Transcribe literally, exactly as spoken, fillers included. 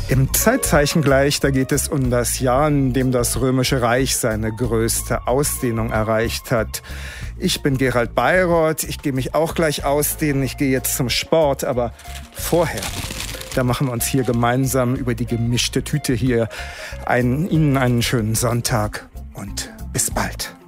Im Zeitzeichen gleich, da geht es um das Jahr, in dem das Römische Reich seine größte Ausdehnung erreicht hat. Ich bin Gerald Bayroth, ich gehe mich auch gleich ausdehnen, ich gehe jetzt zum Sport, aber vorher, da machen wir uns hier gemeinsam über die gemischte Tüte hier. Ein, Ihnen einen schönen Sonntag und bis bald.